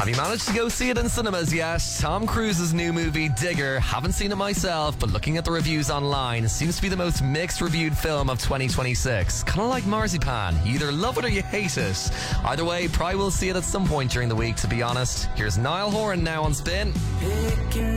Have you managed to go see it in cinemas yet? Tom Cruise's new movie, Digger. Haven't seen it myself, but looking at the reviews online, it seems to be the most mixed reviewed film of 2026. Kind of like Marzipan. You either love it or you hate it. Either way, probably will see it at some point during the week, to be honest. Here's Niall Horan now on Spin.